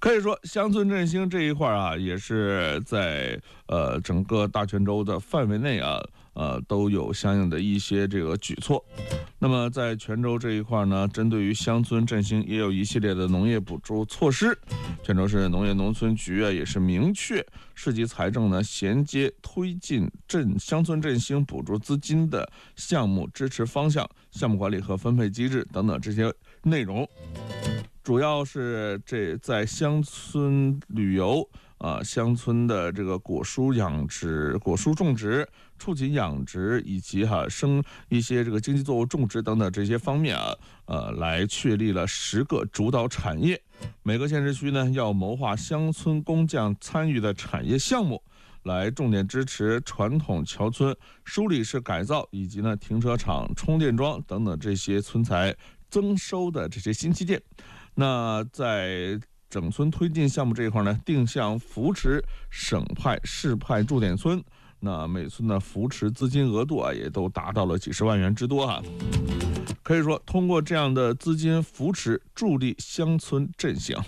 可以说，乡村振兴这一块啊，也是在整个大泉州的范围内啊，都有相应的一些这个举措。那么在泉州这一块呢，针对于乡村振兴，也有一系列的农业补助措施。泉州市农业农村局啊，也是明确市级财政呢衔接推进乡村振兴补助资金的项目支持方向、项目管理和分配机制等等这些内容。主要是在乡村旅游乡村的这个果蔬养殖、果蔬种植、畜禽养殖以及一些这个经济作物种植等等这些方面来确立了10个主导产业。每个县市区呢要谋划乡村工匠参与的产业项目，来重点支持传统桥村梳理式改造以及呢停车场、充电桩等等这些村才增收的这些新基建。那在整村推进项目这一块呢，定向扶持省派、市派驻点村，那每村的扶持资金额度也都达到了几十万元之多可以说，通过这样的资金扶持，助力乡村振兴。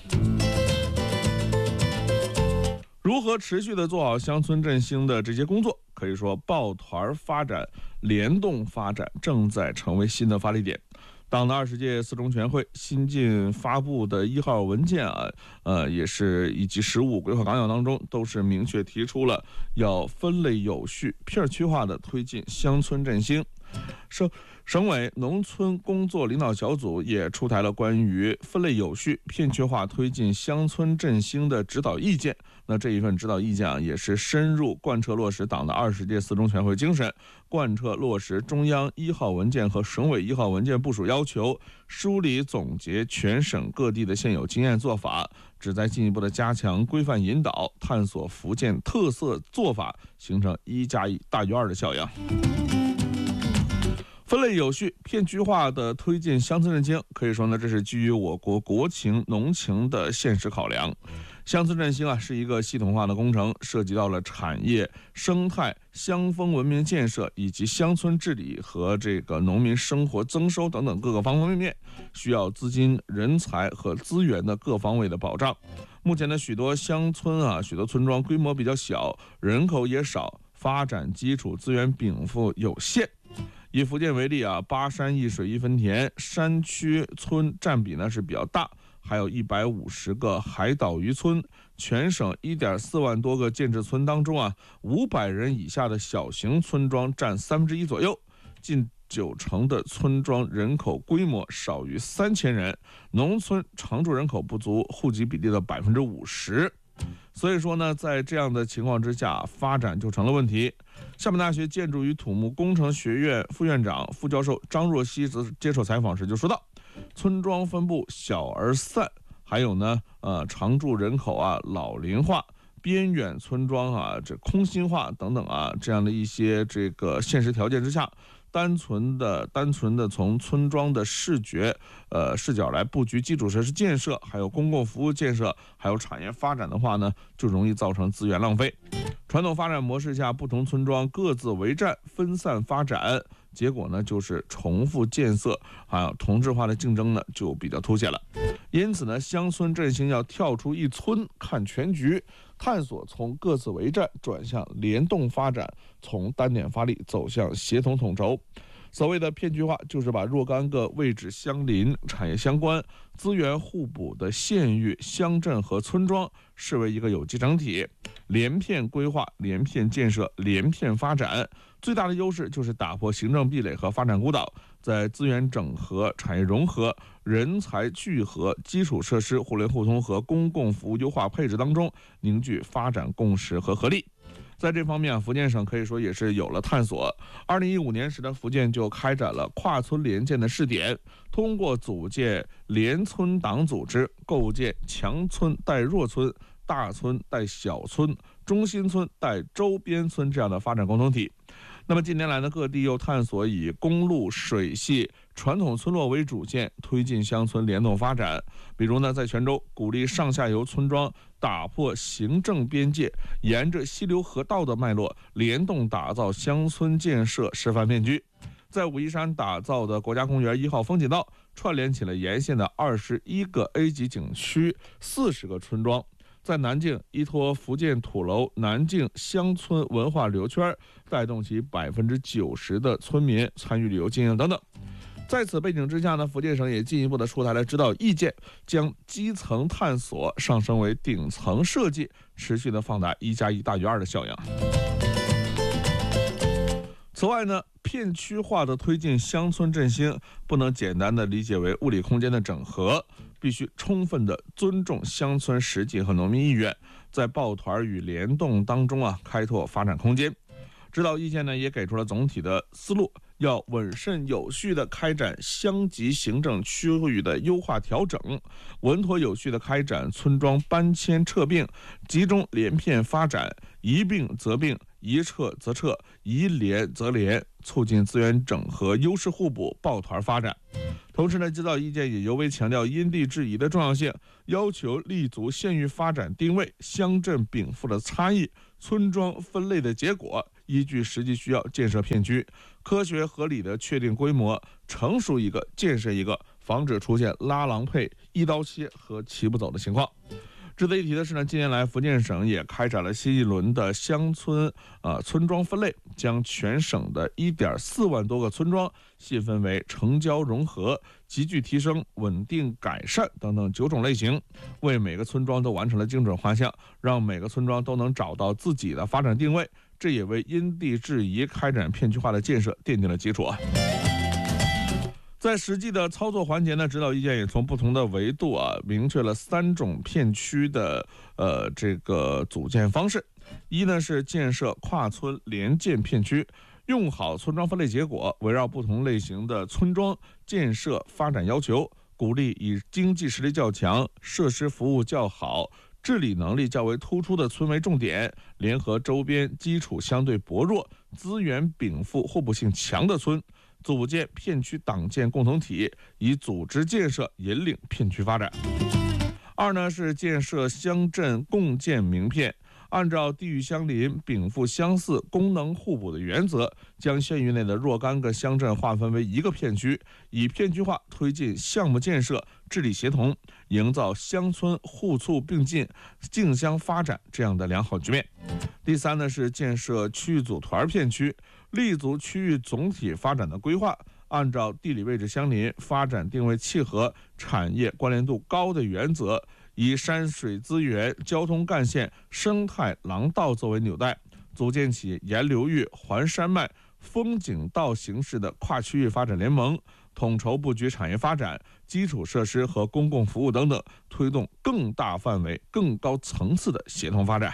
如何持续的做好乡村振兴的这些工作？可以说，抱团发展、联动发展正在成为新的发力点。党的20届四中全会新近发布的1号文件也是以及15规划纲要当中，都是明确提出了要分类有序、片区化的推进乡村振兴。省委农村工作领导小组也出台了关于分类有序、片区化推进乡村振兴的指导意见。那这一份指导意见也是深入贯彻落实党的20届四中全会精神，贯彻落实中央1号文件和省委1号文件部署要求，梳理总结全省各地的现有经验做法，旨在进一步的加强规范引导，探索福建特色做法，形成1+1大于2的效应。分类有序、片区化的推进乡村振兴，可以说呢，这是基于我国国情、农情的现实考量。乡村振兴是一个系统化的工程，涉及到了产业、生态、乡风文明建设以及乡村治理和这个农民生活增收等等各个方方面面，需要资金、人才和资源的各方位的保障。目前的许多乡村许多村庄规模比较小，人口也少，发展基础资源禀赋有限。以福建为例8山1水1分田，山区村占比呢是比较大，还有150个海岛渔村。全省1.4万多个建制村当中500人以下的小型村庄占1/3左右，近90%的村庄人口规模少于3000人，农村常住人口不足户籍比例的50%。所以说呢，在这样的情况之下，发展就成了问题。厦门大学建筑与土木工程学院副院长、副教授张若曦则接受采访时就说到，村庄分布小而散，还有呢，常住人口老龄化、边远村庄这空心化等等这样的一些这个现实条件之下，单纯的从村庄的视角来布局基础设施建设，还有公共服务建设，还有产业发展的话呢，就容易造成资源浪费。传统发展模式下，不同村庄各自为战，分散发展，结果呢就是重复建设，还有同质化的竞争呢就比较凸显了。因此呢，乡村振兴要跳出一村看全局，探索从各自为战转向联动发展，从单点发力走向协同统筹。所谓的片区化，就是把若干个位置相邻、产业相关、资源互补的县域、乡镇和村庄视为一个有机整体，连片规划、连片建设、连片发展。最大的优势就是打破行政壁垒和发展孤岛，在资源整合、产业融合、人才聚合、基础设施互联互通和公共服务优化配置当中凝聚发展共识和合力。在这方面福建省可以说也是有了探索。2015年时的福建就开展了跨村联建的试点，通过组建联村党组织，构建强村带弱村、大村带小村、中心村带周边村这样的发展共同体。那么近年来呢，各地又探索以公路、水系、传统村落为主线，推进乡村联动发展。比如呢，在泉州鼓励上下游村庄打破行政边界，沿着溪流河道的脉络，联动打造乡村建设示范片区。在武夷山打造的国家公园1号风景道， 串联起了沿线的21个 A 级景区、40个村庄。在南靖依托福建土楼南靖乡村文化旅游圈，带动起90%的村民参与旅游经营等等。在此背景之下呢，福建省也进一步的出台了指导意见，将基层探索上升为顶层设计，持续的放大1+1大于2的效应。此外呢，片区化的推进乡村振兴，不能简单的理解为物理空间的整合，必须充分的尊重乡村实际和农民意愿，在抱团与联动当中开拓发展空间。指导意见呢也给出了总体的思路，要稳慎有序地开展乡级行政区域的优化调整，稳妥有序地开展村庄搬迁撤并，集中连片发展，一并则并，一撤则撤，一连则连，促进资源整合、优势互补、抱团发展。同时呢，指导意见也尤为强调因地制宜的重要性，要求立足县域发展定位、乡镇禀赋的差异、村庄分类的结果，依据实际需要建设片区，科学合理的确定规模，成熟一个建设一个，防止出现拉郎配、一刀切和齐不走的情况。值得一提的是呢，近年来福建省也开展了新一轮的乡村村庄分类，将全省的1.4万多个村庄细分为城郊融合、急剧提升、稳定改善等等9种类型，为每个村庄都完成了精准画像，让每个村庄都能找到自己的发展定位，这也为因地制宜开展片区化的建设奠定了基础。在实际的操作环节呢，指导意见也从不同的维度明确了3种片区的这个组建方式。一呢是建设跨村联建片区，用好村庄分类结果，围绕不同类型的村庄建设发展要求，鼓励以经济实力较强、设施服务较好、治理能力较为突出的村为重点，联合周边基础相对薄弱、资源禀赋互补性强的村，组建片区党建共同体，以组织建设引领片区发展。二呢是建设乡镇共建名片，按照地域相邻、禀赋相似、功能互补的原则，将县域内的若干个乡镇划分为一个片区，以片区化推进项目建设、治理协同，营造乡村互促并进、竞相发展这样的良好局面。第三呢是建设区域组团片区，立足区域总体发展的规划，按照地理位置相邻、发展定位契合、产业关联度高的原则，以山水资源、交通干线、生态廊道作为纽带，组建起沿流域、环山脉、风景道形式的跨区域发展联盟，统筹布局产业发展、基础设施和公共服务等等，推动更大范围、更高层次的协同发展。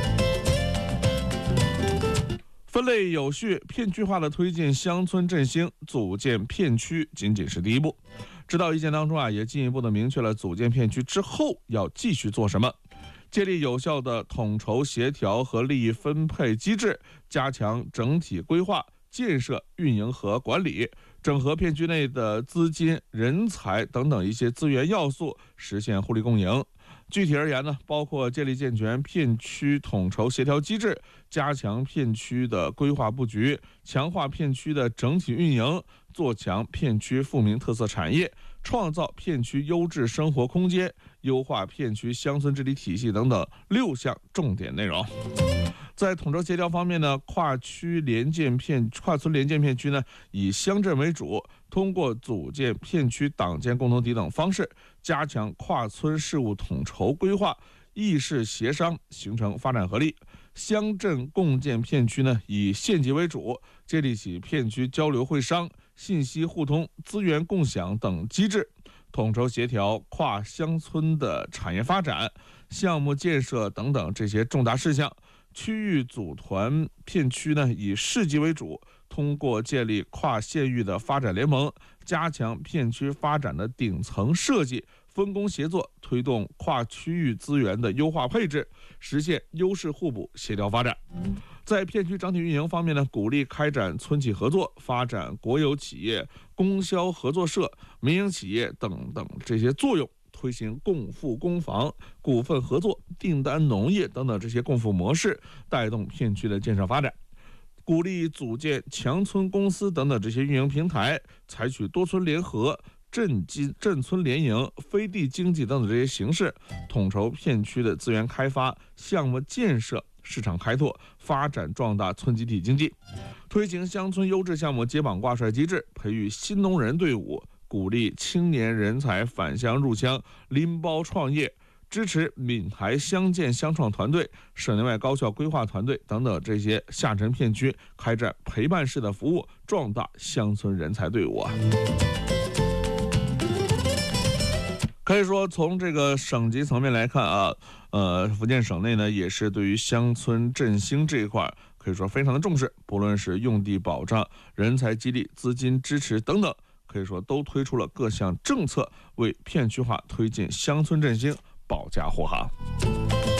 分类有序、片区化的推进乡村振兴，组建片区仅仅是第一步。指导意见当中也进一步的明确了组建片区之后要继续做什么，建立有效的统筹协调和利益分配机制，加强整体规划、建设、运营和管理，整合片区内的资金、人才等等一些资源要素，实现互利共赢。具体而言呢，包括建立健全片区统筹协调机制，加强片区的规划布局，强化片区的整体运营，做强片区富民特色产业，创造片区优质生活空间，优化片区乡村治理体系等等6项重点内容。在统筹协调方面呢，跨村联建片区呢，以乡镇为主，通过组建片区党建共同体等方式，加强跨村事务统筹规划、议事协商，形成发展合力。乡镇共建片区呢，以县级为主，建立起片区交流会商、信息互通、资源共享等机制，统筹协调跨乡村的产业发展、项目建设等等这些重大事项。区域组团片区呢，以市级为主，通过建立跨县域的发展联盟，加强片区发展的顶层设计，分工协作，推动跨区域资源的优化配置，实现优势互补、协调发展。在片区整体运营方面呢，鼓励开展村企合作，发展国有企业、供销合作社、民营企业等等这些作用，推行共富共房、股份合作、订单农业等等这些共富模式，带动片区的建设发展。鼓励组建强村公司等等这些运营平台，采取多村联合、 镇村联营、飞地经济等等这些形式，统筹片区的资源开发、项目建设、市场开拓、发展壮大村集体经济，推行乡村优质项目接榜挂帅机制，培育新农人队伍，鼓励青年人才返乡入乡拎包创业，支持闽台乡建乡创团队、省内外高校规划团队等等这些下沉片区开展陪伴式的服务，壮大乡村人才队伍啊。可以说，从这个省级层面来看啊，福建省内呢也是对于乡村振兴这一块可以说非常的重视，不论是用地保障、人才激励、资金支持等等，可以说都推出了各项政策，为片区化推进乡村振兴保驾护航。